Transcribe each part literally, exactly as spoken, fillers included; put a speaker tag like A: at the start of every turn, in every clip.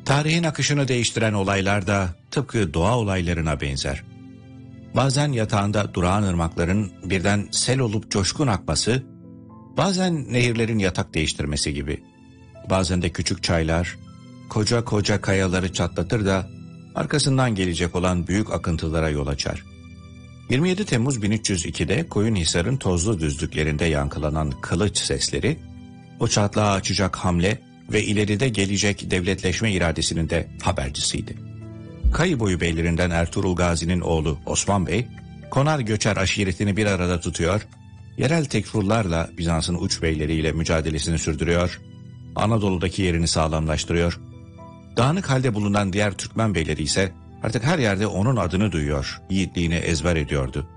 A: Tarihin akışını değiştiren olaylar da tıpkı doğa olaylarına benzer. Bazen yatağında durağan ırmakların birden sel olup coşkun akması, bazen nehirlerin yatak değiştirmesi gibi. Bazen de küçük çaylar, koca koca kayaları çatlatır da arkasından gelecek olan büyük akıntılara yol açar. yirmi yedi Temmuz bin üç yüz iki'de Koyunhisar'ın tozlu düzlüklerinde yankılanan kılıç sesleri, o çatlağı açacak hamle ve ileride gelecek devletleşme iradesinin de habercisiydi. Kayıboyu beylerinden Ertuğrul Gazi'nin oğlu Osman Bey, konar göçer aşiretini bir arada tutuyor, yerel tekfurlarla Bizans'ın uç beyleriyle mücadelesini sürdürüyor, Anadolu'daki yerini sağlamlaştırıyor. Dağınık halde bulunan diğer Türkmen beyleri ise artık her yerde onun adını duyuyor, yiğitliğini ezber ediyordu.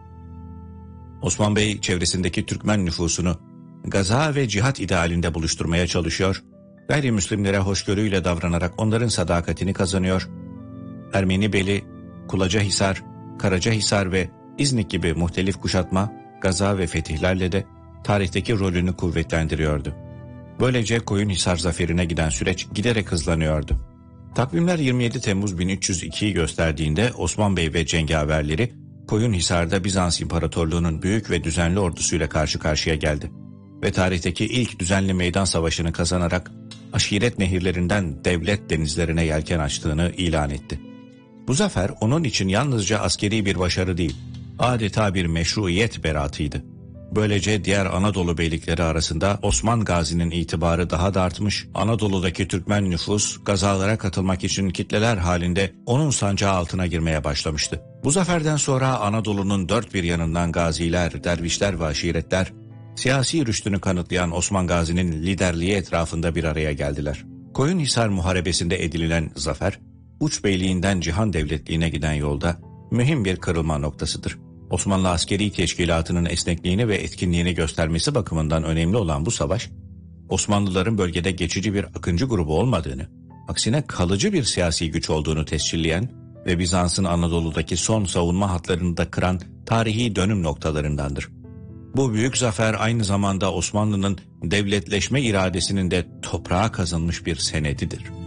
A: Osman Bey çevresindeki Türkmen nüfusunu gaza ve cihat idealinde buluşturmaya çalışıyor, gayrimüslimlere hoşgörüyle davranarak onların sadakatini kazanıyor. Ermeni Beli, Kulacahisar, Karacahisar ve İznik gibi muhtelif kuşatma, gaza ve fetihlerle de tarihteki rolünü kuvvetlendiriyordu. Böylece Koyunhisar zaferine giden süreç giderek hızlanıyordu. Takvimler yirmi yedi Temmuz bin üç yüz iki'yi gösterdiğinde Osman Bey ve cengaverleri Koyunhisar'da Bizans İmparatorluğu'nun büyük ve düzenli ordusuyla karşı karşıya geldi. Ve tarihteki ilk düzenli meydan savaşını kazanarak aşiret nehirlerinden devlet denizlerine yelken açtığını ilan etti. Bu zafer onun için yalnızca askeri bir başarı değil, adeta bir meşruiyet beratıydı. Böylece diğer Anadolu beylikleri arasında Osman Gazi'nin itibarı daha da artmış, Anadolu'daki Türkmen nüfus gazalara katılmak için kitleler halinde onun sancağı altına girmeye başlamıştı. Bu zaferden sonra Anadolu'nun dört bir yanından gaziler, dervişler ve aşiretler, siyasi rüştünü kanıtlayan Osman Gazi'nin liderliği etrafında bir araya geldiler. Koyunhisar Muharebesi'nde edinilen zafer, uç beyliğinden cihan devletliğine giden yolda mühim bir kırılma noktasıdır. Osmanlı askeri teşkilatının esnekliğini ve etkinliğini göstermesi bakımından önemli olan bu savaş, Osmanlıların bölgede geçici bir akıncı grubu olmadığını, aksine kalıcı bir siyasi güç olduğunu tescilleyen ve Bizans'ın Anadolu'daki son savunma hatlarını da kıran tarihi dönüm noktalarındandır. Bu büyük zafer aynı zamanda Osmanlı'nın devletleşme iradesinin de toprağa kazınmış bir senedidir.